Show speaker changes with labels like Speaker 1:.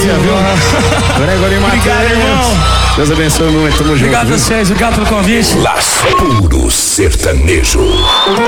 Speaker 1: viu? Gregory Matheus.
Speaker 2: Obrigado, irmão.
Speaker 1: Deus abençoe muito, tamo junto.
Speaker 2: Obrigado a vocês, obrigado pelo convite.
Speaker 3: Laço Puro Sertanejo.